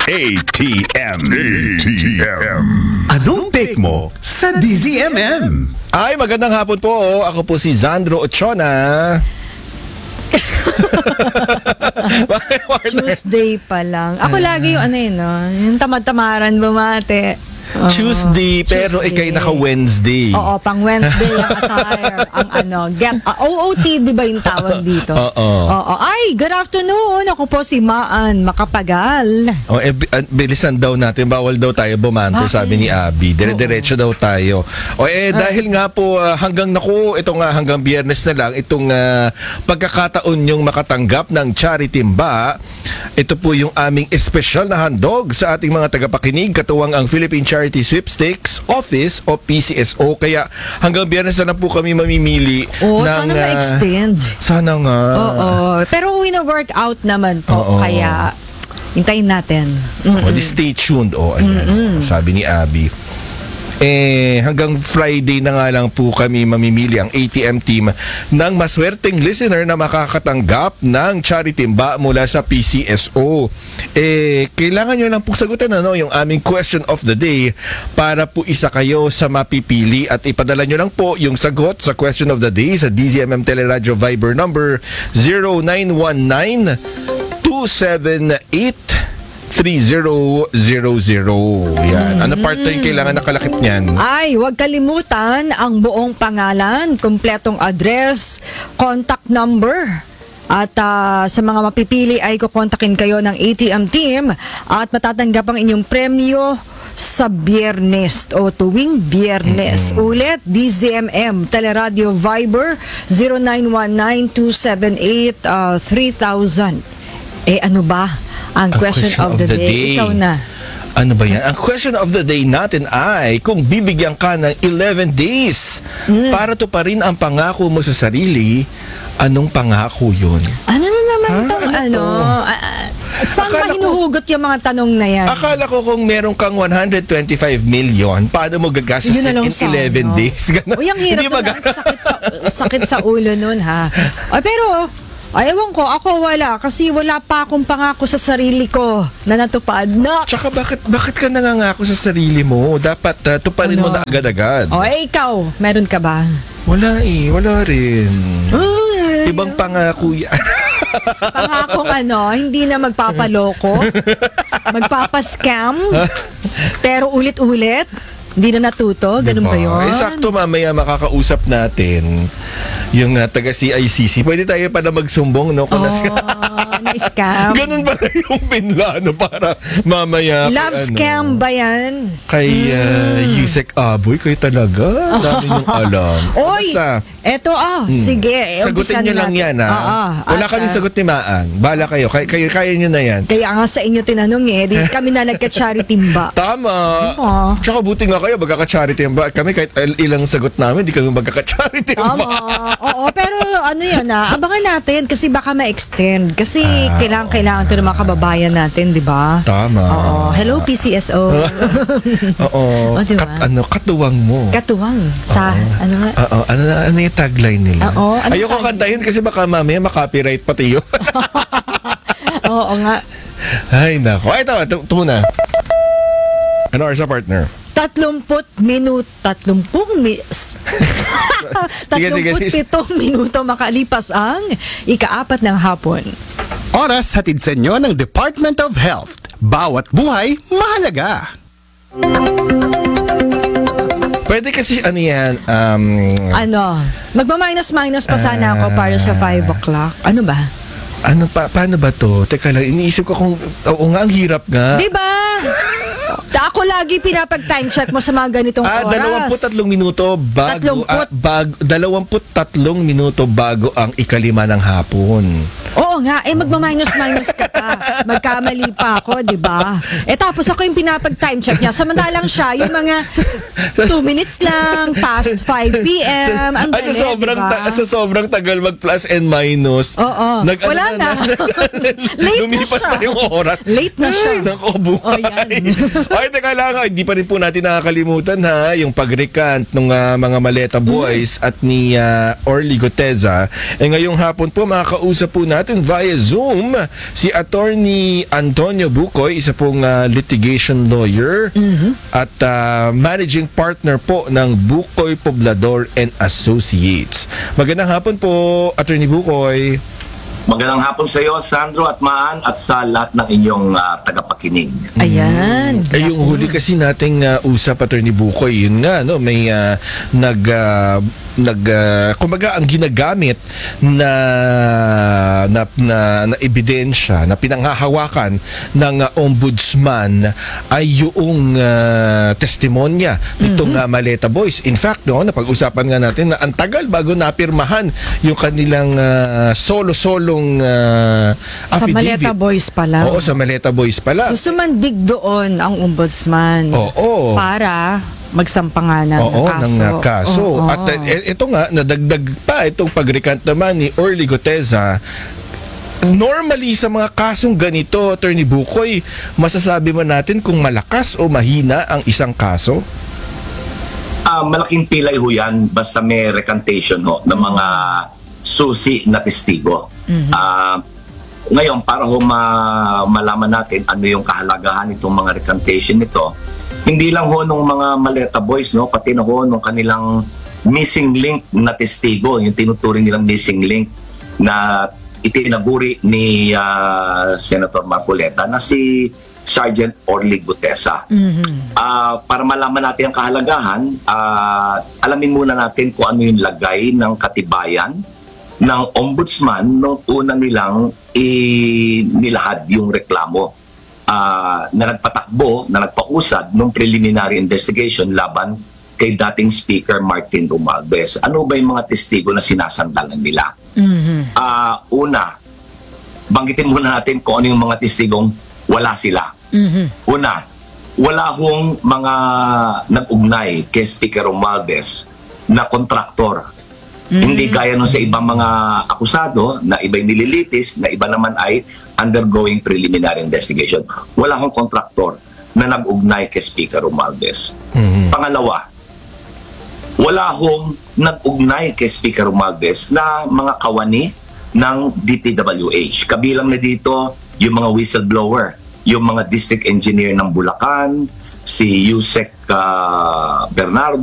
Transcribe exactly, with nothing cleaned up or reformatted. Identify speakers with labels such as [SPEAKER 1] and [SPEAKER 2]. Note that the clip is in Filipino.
[SPEAKER 1] A T M. A T M.
[SPEAKER 2] Anong take mo sa D Z M M?
[SPEAKER 3] Ay, magandang hapon po. Ako po si Zandro Ochona.
[SPEAKER 4] Tuesday pa lang. Ako lagi yung ano yun, no? Yung tamad-tamaran bumate. Oh,
[SPEAKER 3] Tuesday, pero ikay naka-Wednesday.
[SPEAKER 4] Oo, pang Wednesday ang attire. Ang ano, get, uh, O O T, di ba yung tawag dito?
[SPEAKER 3] Oo.
[SPEAKER 4] Oo. Ay, good afternoon. Ako po si Maan Makapagal.
[SPEAKER 3] Oh, eh, bi- ah, bilisan daw natin. Bawal daw tayo bumanto,
[SPEAKER 4] Bakit?
[SPEAKER 3] sabi ni Abby. Dire-diretso daw tayo. O eh, dahil nga po ah, hanggang naku, ito nga hanggang Biyernes na lang, itong ah, pagkakataon yung makatanggap ng charity timba. Ito po yung aming espesyal na handog sa ating mga tagapakinig, katuwang ang Philippine Charity Sweepstakes Office o P C S O. Kaya hanggang Biyernes na lang po kami mamimili
[SPEAKER 4] Oo,
[SPEAKER 3] ng,
[SPEAKER 4] sana
[SPEAKER 3] ah,
[SPEAKER 4] ma-extend.
[SPEAKER 3] sana nga.
[SPEAKER 4] Oo. Pero wina-work out naman po.
[SPEAKER 3] Oo.
[SPEAKER 4] Kaya, hintayin natin. Mm.
[SPEAKER 3] O, di stay tuned. O, ayan. Sabi ni Abby. Eh, hanggang Friday na nga lang po kami mamimili ang A T M team ng maswerteng listener na makakatanggap ng charity timba mula sa P C S O. Eh, kailangan nyo lang po sagutan ano, yung aming question of the day para po isa kayo sa mapipili at ipadala nyo lang po yung sagot sa question of the day sa D Z M M Teleradio Viber number zero nine one nine two seven eight three zero zero zero. Yan. Ano part na yung kailangan nakalakip niyan?
[SPEAKER 4] Ay, huwag kalimutan ang buong pangalan, kumpletong address, contact number. At ah, sa mga mapipili ay kukontakin kayo ng A T M team at matatanggap ang inyong premyo sa Biyernes o tuwing Biyernes. Mm-hmm. Ulit, D Z M M, Teleradio Viber zero nine one nine two seven eight three thousand. Eh ano ba? Ang question, question of, the, of the day. day. Ikaw na.
[SPEAKER 3] Ano ba yan? Ang question of the day natin ay kung bibigyan ka ng eleven days mm. para tuparin ang pangako mo sa sarili, anong pangako yun?
[SPEAKER 4] Ano na naman
[SPEAKER 3] ha?
[SPEAKER 4] itong ano? ano? Uh, saan ba hinuhugot yung mga tanong na yan?
[SPEAKER 3] Akala ko kung meron kang one hundred twenty-five million, paano mo gagastos in eleven
[SPEAKER 4] no?
[SPEAKER 3] days? Ganun.
[SPEAKER 4] O yung hirap na mag- sakit, sa, sakit sa ulo nun ha. O, pero... Ay, ewan ko, ako wala. Kasi wala pa akong pangako sa sarili ko na natupad. Nox!
[SPEAKER 3] Tsaka bakit, bakit ka nangangako sa sarili mo? Dapat uh, tuparin ano? mo na agad-agad.
[SPEAKER 4] O, eh, ikaw, meron ka ba?
[SPEAKER 3] Wala eh, wala rin.
[SPEAKER 4] Ay,
[SPEAKER 3] Ibang pangako yan.
[SPEAKER 4] Pangakong ano, hindi na magpapaloko, magpapascam, pero ulit-ulit. Hindi na natuto? Ganun
[SPEAKER 3] diba?
[SPEAKER 4] ba yun?
[SPEAKER 3] Eh, sakto mamaya makakausap natin yung uh, taga-C I C C. Pwede tayo pa na magsumbong, no? Kung
[SPEAKER 4] oh,
[SPEAKER 3] nas-
[SPEAKER 4] na-scam.
[SPEAKER 3] Ganun ba yung pinlano para mamaya...
[SPEAKER 4] Love
[SPEAKER 3] kay,
[SPEAKER 4] scam
[SPEAKER 3] ano,
[SPEAKER 4] ba yan?
[SPEAKER 3] Kay uh, mm. Yusek Aboy, kayo talaga. Dami yung alam.
[SPEAKER 4] Oy, eto ah, hmm. sige. Eh,
[SPEAKER 3] sagutin nyo lang yan, ha?
[SPEAKER 4] Ah, ah,
[SPEAKER 3] Wala
[SPEAKER 4] at,
[SPEAKER 3] kaming
[SPEAKER 4] uh,
[SPEAKER 3] sagot ni Maan. Bala kayo. Kay, kayo. Kaya nyo na yan.
[SPEAKER 4] Kaya nga sa inyo tinanong eh. Di kami na nagka-charity timba.
[SPEAKER 3] Tama.
[SPEAKER 4] Tama.
[SPEAKER 3] Tsaka buti nga kayo, magkaka-charity timba. Kami kahit ilang sagot namin, di kami magkaka-charity timba.
[SPEAKER 4] Tama. Oo, pero ano yan ah, abangan natin kasi baka ma-extend. Kasi ah, kailangan, kailangan ito ng mga kababayan natin, di ba?
[SPEAKER 3] Tama.
[SPEAKER 4] Oo. Hello, P C S O.
[SPEAKER 3] Oo.
[SPEAKER 4] O, diba?
[SPEAKER 3] Kat, ano, katuwang mo.
[SPEAKER 4] Katuwang. Sa,
[SPEAKER 3] Oo.
[SPEAKER 4] ano nga?
[SPEAKER 3] Oo. Ano, ano yung tagline nila?
[SPEAKER 4] Oo. Ano
[SPEAKER 3] ayoko
[SPEAKER 4] tagline?
[SPEAKER 3] kantahin kasi baka mamaya makopyright pati yun.
[SPEAKER 4] Oo nga.
[SPEAKER 3] Ay, nako. Ay, ito, ito, ito muna. Ano oras sa partner?
[SPEAKER 4] Tatlumput minuto, tatlumpung mi... tatlumput pitong minuto makalipas ang ikaapat ng hapon.
[SPEAKER 2] Oras hatid sa inyo ng Department of Health. Bawat buhay, mahalaga.
[SPEAKER 3] Pwede kasi ano yan, um...
[SPEAKER 4] Ano? Magma-minus-minus pa sana ako para sa five o'clock. Ano ba?
[SPEAKER 3] Ano pa, paano ba to? Teka lang, iniisip ko kung, oo nga, ang hirap nga.
[SPEAKER 4] Diba? Ako lagi pinapag-time check mo sa mga ganitong
[SPEAKER 3] ah,
[SPEAKER 4] oras.
[SPEAKER 3] dalawamput tatlong minuto bago,
[SPEAKER 4] Tatlumput.
[SPEAKER 3] ah, bag, dalawamput tatlong minuto bago ang ikalima ng hapon.
[SPEAKER 4] Oo nga, eh magma-minus-minus ka pa. Magkamali pa ako, di ba? Eh tapos ako yung pinapag-time check niya. Samantalang siya, yung mga two minutes lang, past five p.m. Ang
[SPEAKER 3] At
[SPEAKER 4] dali,
[SPEAKER 3] sa sobrang,
[SPEAKER 4] diba?
[SPEAKER 3] ta- sa sobrang tagal mag-plus and minus.
[SPEAKER 4] Oo.
[SPEAKER 3] Nag,
[SPEAKER 4] Wala
[SPEAKER 3] ano
[SPEAKER 4] na. Late na
[SPEAKER 3] lumipas
[SPEAKER 4] siya.
[SPEAKER 3] na yung oras.
[SPEAKER 4] Late na siya.
[SPEAKER 3] Ay, nako, buhay.
[SPEAKER 4] Oh, yan.
[SPEAKER 3] Ay, Ay, teka lang, ay, hindi pa rin po natin nakakalimutan ha, yung pag-recant ng uh, mga Maleta Boys at ni uh, Orly Guteza. Eh ngayong hapon po, makakausap po natin via Zoom si Attorney Antonio Bucoy, isa pong uh, litigation lawyer mm-hmm. at uh, managing partner po ng Bucoy Poblador and Associates. Magandang hapon po, Attorney Bucoy.
[SPEAKER 5] Magandang hapon sa iyo, Sandro at Maan, at sa lahat ng inyong uh, tagapakinig.
[SPEAKER 4] Ayan.
[SPEAKER 3] Ay, yung huli kasi nating uh, usap, Attorney Bucoy, yun nga, no, may uh, nag, uh, nag uh, kumbaga, ang ginagamit na na, na, na ebidensya, na pinanghahawakan ng uh, ombudsman ay yung uh, testimonya nitong mm-hmm. uh, Maleta Boys. In fact, no, napag-usapan nga natin na ang tagal bago napirmahan yung kanilang uh, solo-solo Uh,
[SPEAKER 4] sa Maleta Boys pala.
[SPEAKER 3] Oo, sa Maleta Boys pala.
[SPEAKER 4] So, sumandig doon ang ombudsman
[SPEAKER 3] Oo.
[SPEAKER 4] para magsampa nga ng
[SPEAKER 3] Oo,
[SPEAKER 4] kaso.
[SPEAKER 3] ng uh, kaso.
[SPEAKER 4] Oo.
[SPEAKER 3] At uh, ito nga, nadagdag pa itong pag-recant naman ni Orly Guteza. Normally, sa mga kasong ganito, Attorney Bucoy, masasabi mo natin kung malakas o mahina ang isang kaso?
[SPEAKER 5] Uh, malaking pilay ho yan basta may recantation ho ng mga susi na testigo. Mm-hmm. Uh, ngayon, para ho ma- malaman natin ano yung kahalagahan nitong mga recantation nito, hindi lang ho nung mga Maleta Boys, no, pati na ho nung kanilang missing link na testigo, yung tinuturing nilang missing link na itinaguri ni uh, Senator Marcoleta na si Sergeant Orly Guteza. Mm-hmm. Uh, para malaman natin ang kahalagahan, uh, alamin muna natin kung ano yung lagay ng katibayan ng ombudsman nung una nilang inilahad yung reklamo uh, na nagpatakbo, na nagpausad nung preliminary investigation laban kay dating Speaker Martin Romualdez. Ano ba yung mga testigo na sinasandalan nila? Mm-hmm. Uh, una, banggitin muna natin kung ano yung mga testigong wala sila. Mm-hmm. Una, wala hong mga nag-ugnay kay Speaker Romualdez na kontraktor. Mm-hmm. Hindi gaya nun sa ibang mga akusado na iba'y nililitis, na iba naman ay undergoing preliminary investigation. Wala hong kontraktor na nag-ugnay kay Speaker Romualdez. Mm-hmm. Pangalawa, wala hong nag-ugnay kay Speaker Romualdez na mga kawani ng D P W H. Kabilang na dito yung mga whistleblower, yung mga district engineer ng Bulacan, si Yusek uh, Bernardo,